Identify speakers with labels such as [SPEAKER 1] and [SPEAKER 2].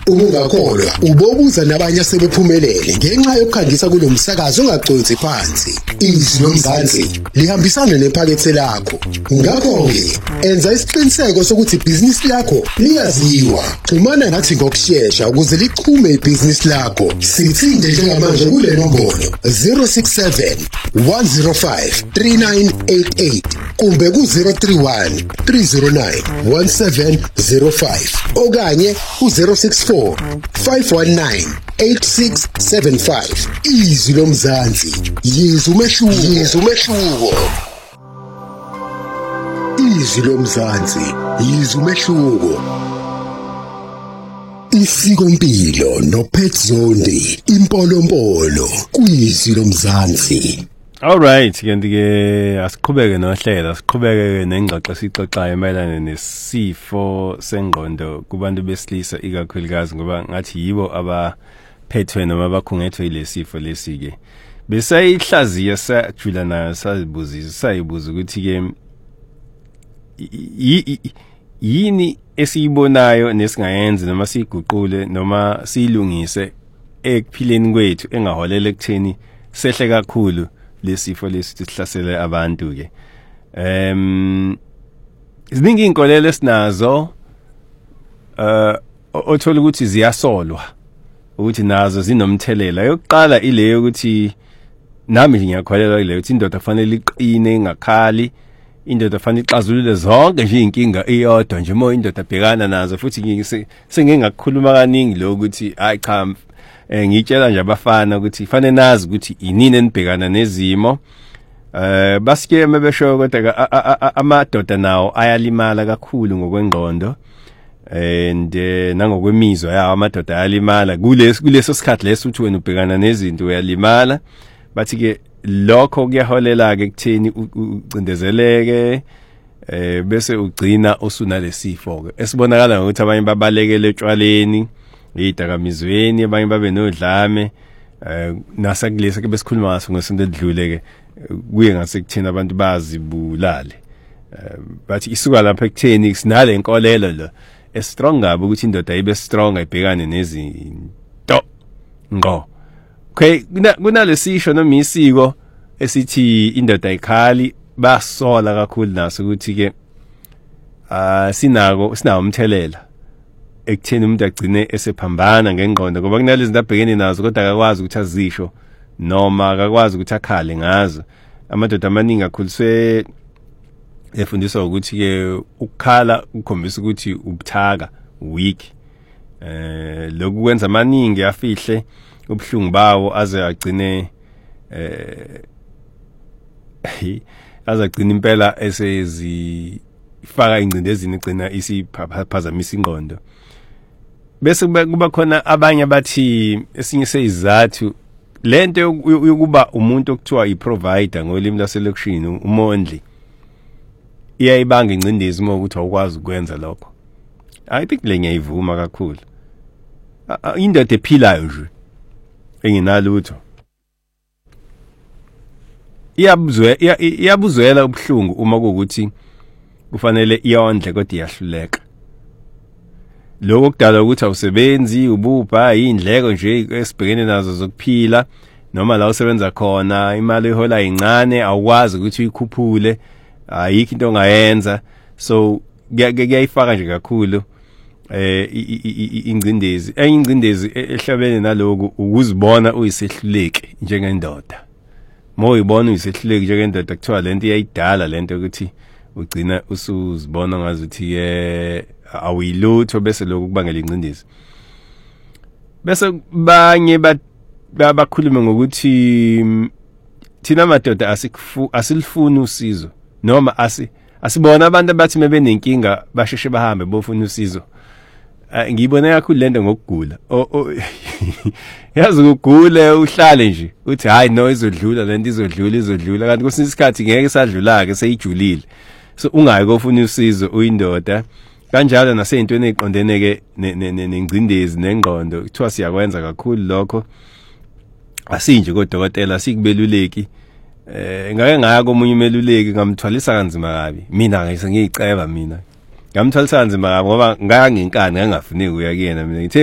[SPEAKER 1] Ungakholwa ubobuza nabanye asebephumelele ngenxa yokukhangisa kulomsakazo ongaconsi phansi. Izwi lomzansi lihambisana nephakethe lakho. Ngakho-ke enza isiqiniseko sokuthi ibhizinisi lakho liyaziwa. Xhumana nathi ngokushesha ukuze lichume ibhizinisi lakho. Sithinde njengamanje kule nombolo 067 105 3988 kumbe ku-031 309 1705 okanye ku-064 519 8675. Izwi lomzansi, yizwa umehluko. Izwi lomzansi, yizwa umehluko. Isikompilo noPet Zondi, impolompolo kwizwi lomzansi.
[SPEAKER 2] Alright, ke asiqhubeke nohlelo, asiqhubeke nengxoxo esixoxayo mayelana nesifo sengqondo kubantu besilisa ikakhulukazi ngoba ngathi yibo abaphethwe noma abakhungethwe ilesifo lesike. Besayihlaziya sajula nayo sayibuza ukuthi ke yini esiyibonayo nesingayenzi noma siguqule noma silungise ekuphileni kwethu engaholela ekutheni sehle kakhulu lesifo lesihlasele abantu ke. Ziningi inkolelo esinazo othola ukuthi ziyasolwa ukuthi nazo zinomthelela. Yokuqala ile ukuthi nami ngiyakholelwa ile ukuthi indoda kufanele iqine ingakhali, indoda kufanele ixazulule zonke nje inkinga iyodwa nje mo indoda abhekana nazo. Futhi sengingakukhuluma kaningi lo ukuthi hayi cha ngitshela nje abafana ukuthi fanele nazi ukuthi inini enibhekana nezimo. Basike mebesho kodwa amadoda nawo ayalimala kakhulu ngokwengqondo and nangokwemizwa yawo amadoda ayalimala kuleso sikhathi leso uthi wena ubhekana nezinto uyalimala. Bathi ke lokho kuyaholela ke kutheni ucindezeleke bese ugcina usunalesifo ke esibonakala ukuthi abanye babalekele etshwaleni, idakamizweni, abanye babe nodlame nasakulesa ke besikhuluma ngaso ngesonto edlule ke kuye ngasekuthina abantu bazibulale. Bathi isuka lapha ekutheni sinale inkolelo lo strong ngabe ukuthi indoda ibe strong ayibhekane nezinto ngqo. Okay, kunalesisho noma isiko esithi indoda ayikhali basola kakhulu naso ukuthi ke sinawo umthelela ekutheni umuntu agcine esephambana ngengqondo ngoba kunalezi zinto abhekene nazo kodwa akakwazi ukuthi azisho noma akakwazi ukuthi akhale ngazo. Amadoda amaningi akhuliswe efundiswa ukuthi ke ukukhala ukukhombisa ukuthi ubuthaka, weak. Lokhu kwenza amaningi afihle ubuhlungu bawo aze agcine impela esezifaka ingcindezini igcina isiphazamisa ingqondo. Bese kuba khona abanye abathi esinye seyizathu lento yokuba umuntu okuthiwa iprovider ngolimi laselokishini umondli iyayibanga ingcindezi uma ukuthi awukwazi ukwenza lokho. I think le ngiyayivuma kakhulu. Indoda ephilayo nje enginalutho iyabuzwela ubuhlungu uma kuukuthi kufanele iyondle kodwa iyahluleka. Lokho kudala ukuthi awusebenzi ubupha indleko nje esibhekene nazo zokuphila noma la usebenza khona imali ihola incane awukwazi ukuthi uyikhuphule, ayikho into ongayenza. So kuyayifaka nje kakhulu ingcindezi. Ingcindezi ehlabene naloku ukuzibona uyisehluleki njengendoda. Moyibona uyisehluleki njengendoda kuthiwa lento iyayidala lento ukuthi ugcina usuzibona ngazuthi awuyilutho bese lokhu kubangela ingcindezi. Bese banye bakhulume ngokuthi thina madoda asilifuni usizo noma asibona abantu abathi mebenenkinga basheshe bahambe bofuna usizo. Ngiyibona kakhulu lento ngokugula. Yazi ukugule uhlale nje uthi hayi no izodlula lento izodlula kanti kwesinye isikhathi ngeke sadlula ke seyijulile. So ungayi kofuna usizo uyindoda. Kanjalo naseyintweni eziqondene ke nengcindezi nengqondo kuthiwa siyakwenza kakhulu lokho. Asinje kodokotela sikubeluleki. Ngake ngaya komunye umeluleki ngamthwalisa kanzima kabi. Mina ngiyiceba mina. Ngamthwalisa kanzima kabi ngoba ngaya ngenkani ngangafuni ukuya kuyena mina.